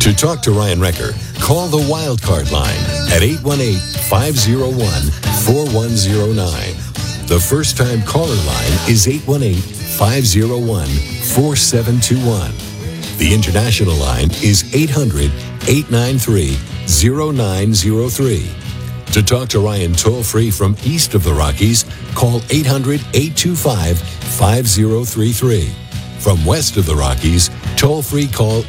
To talk to Ryan Recker, call the Wildcard line at 818-501-4109. The first-time caller line is 818-501-4721. The international line is 800-893-0903. To talk to Ryan toll-free from east of the Rockies, call 800-825-5033. From west of the Rockies, toll-free call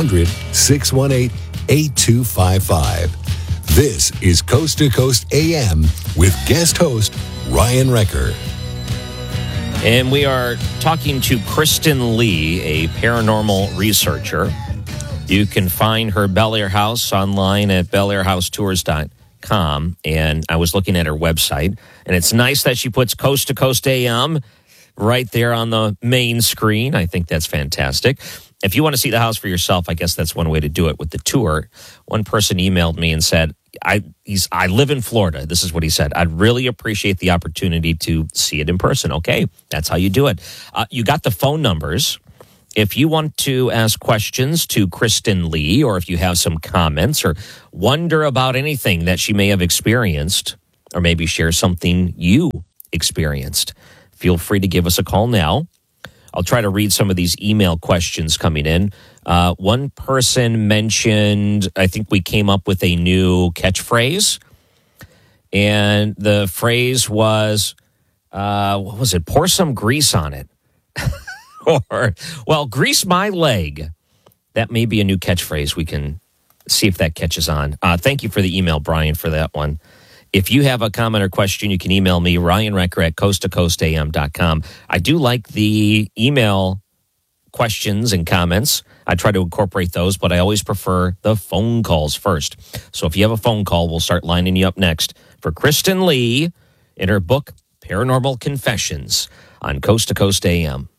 800-618-8255. This is Coast to Coast AM with guest host Ryan Recker. And we are talking to Kristen Lee, a paranormal researcher. You can find her Bel Air House online at belairhousetours.com. And I was looking at her website, and it's nice that she puts Coast to Coast AM right there on the main screen. I think that's fantastic. If you want to see the house for yourself, I guess that's one way to do it with the tour. One person emailed me and said, I live in Florida. This is what he said. I'd really appreciate the opportunity to see it in person. Okay, that's how you do it. You got the phone numbers. If you want to ask questions to Kristen Lee, or if you have some comments or wonder about anything that she may have experienced, or maybe share something you experienced, feel free to give us a call now. I'll try to read some of these email questions coming in. One person mentioned, I think we came up with a new catchphrase. And the phrase was, what was it? Pour some grease on it. Or, well, grease my leg. That may be a new catchphrase. We can see if that catches on. Thank you for the email, Brian, for that one. If you have a comment or question, you can email me, Ryan Recker at coasttocoastam.com. I do like the email questions and comments. I try to incorporate those, but I always prefer the phone calls first. So if you have a phone call, we'll start lining you up next for Kristen Lee in her book, Paranormal Confessions, on Coast to Coast AM.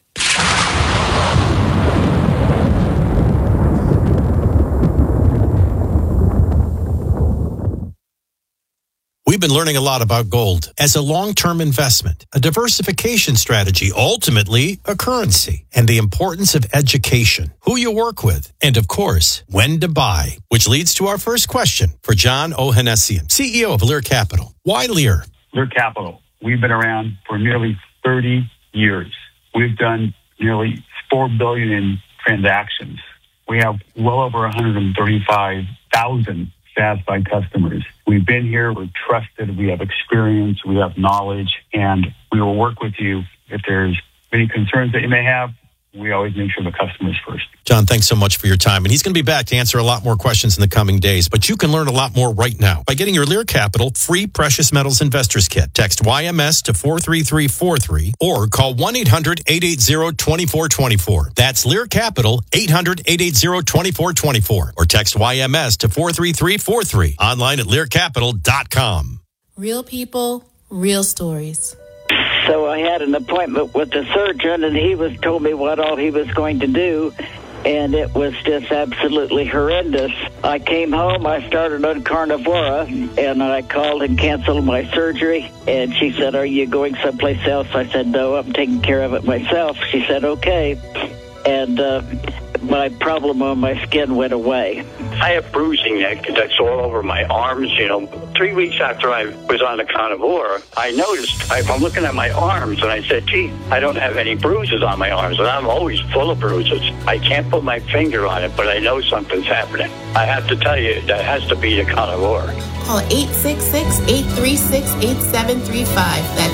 We've been learning a lot about gold as a long-term investment, a diversification strategy, ultimately a currency, and the importance of education, who you work with, and of course, when to buy, which leads to our first question for John Ohanessian, CEO of Lear Capital. Why Lear? Lear Capital. We've been around for nearly 30 years. We've done nearly $4 billion in transactions. We have well over 135,000 satisfied customers. We've been here, we're trusted, we have experience, we have knowledge, and we will work with you if there's any concerns that you may have. We always make sure the customer's first. John, thanks so much for your time. And he's going to be back to answer a lot more questions in the coming days. But you can learn a lot more right now by getting your Lear Capital free Precious Metals Investors Kit. Text YMS to 43343 or call 1-800-880-2424. That's Lear Capital, 800-880-2424. Or text YMS to 43343. Online at learcapital.com. Real people, real stories. So I had an appointment with the surgeon, and he told me what all he was going to do, and it was just absolutely horrendous. I came home, I started on Carnivora, and I called and canceled my surgery, and she said, "Are you going someplace else?" I said, "No, I'm taking care of it myself." She said, "Okay," and my problem on my skin went away. I have bruising that's all over my arms. 3 weeks after I was on the Carnivora, I noticed, I'm looking at my arms, and I said, gee, I don't have any bruises on my arms, and I'm always full of bruises. I can't put my finger on it, but I know something's happening. I have to tell you, that has to be the Carnivora. Call 866-836-8735. That's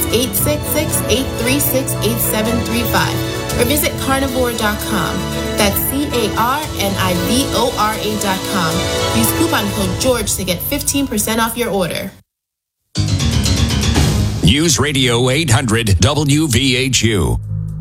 866-836-8735. Or visit carnivora.com. That's carnivora.com. Use coupon code George to get 15% off your order. News Radio 800 WVHU.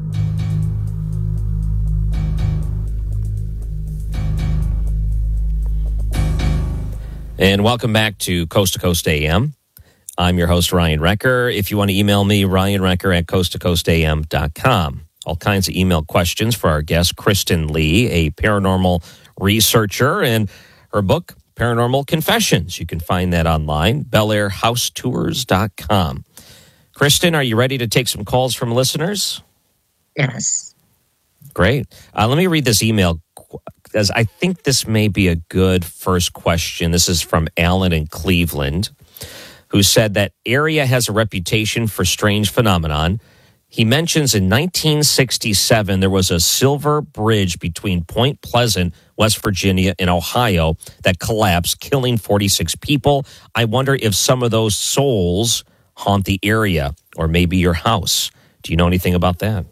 And welcome back to Coast AM. I'm your host, Ryan Recker. If you want to email me, ryanrecker at coasttocoastam.com. All kinds of email questions for our guest, Kristen Lee, a paranormal researcher, and her book, Paranormal Confessions. You can find that online, belairhousetours.com. Kristen, are you ready to take some calls from listeners? Yes. Great. Let me read this email because I think this may be a good first question. This is from Alan in Cleveland, who said that area has a reputation for strange phenomenon. He mentions in 1967, there was a silver bridge between Point Pleasant, West Virginia, and Ohio that collapsed, killing 46 people. I wonder if some of those souls haunt the area or maybe your house. Do you know anything about that?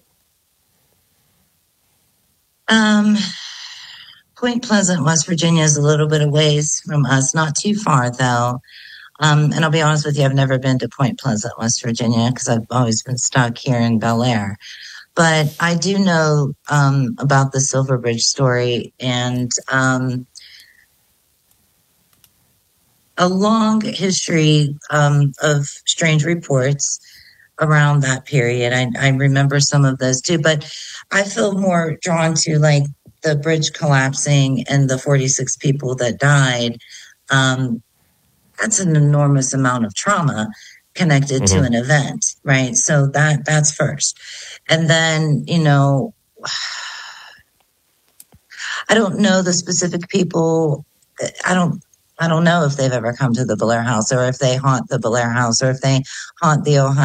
Point Pleasant, West Virginia is a little bit of ways from us, not too far though. And I'll be honest with you, I've never been to Point Pleasant, West Virginia, because I've always been stuck here in Bel Air. But I do know about the Silver Bridge story, and a long history of strange reports around that period. I remember some of those too, but I feel more drawn to like the bridge collapsing and the 46 people that died. That's an enormous amount of trauma connected to an event, right? So that's first. And then, you know, I don't know the specific people. I don't know if they've ever come to the Bel Air house or if they haunt the Bel Air house or if they haunt the Ohio